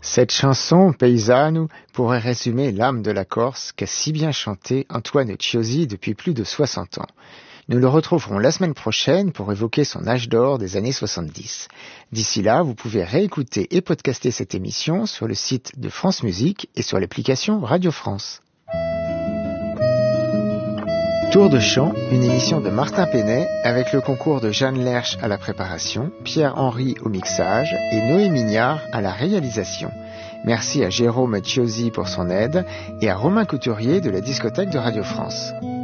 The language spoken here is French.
Cette chanson, paysanne, pourrait résumer l'âme de la Corse qu'a si bien chanté Antoine Ciosi depuis plus de 60 ans. Nous le retrouverons la semaine prochaine pour évoquer son âge d'or des années 70. D'ici là, vous pouvez réécouter et podcaster cette émission sur le site de France Musique et sur l'application Radio France. Tour de chant, une émission de Martin Penet avec le concours de Jeanne Lerche à la préparation, Pierre-Henri au mixage et Noé Mignard à la réalisation. Merci à Jérôme Ciosi pour son aide et à Romain Couturier de la discothèque de Radio France.